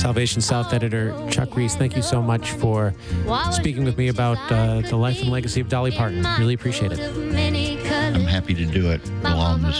Salvation South editor Chuck Reese, thank you so much for speaking with me about the life and legacy of Dolly Parton. Really appreciate it. I'm happy to do it along this